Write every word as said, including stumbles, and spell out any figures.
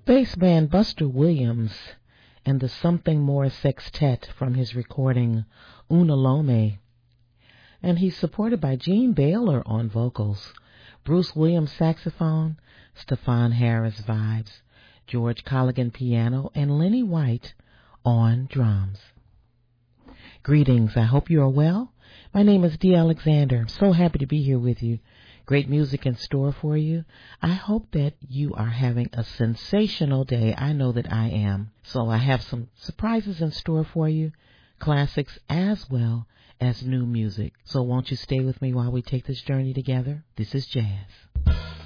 Bass man Buster Williams and the Something More Sextet from his recording Una Lome. And he's supported by Gene Baylor on vocals, Bruce Williams saxophone, Stefan Harris vibes, George Colligan piano, and Lenny White on drums. Greetings, I hope you are well. My name is Dee Alexander. I'm so happy to be here with you. Great music in store for you. I hope that you are having a sensational day. I know that I am. So I have some surprises in store for you, classics as well as new music. So won't you stay with me while we take this journey together? This is jazz.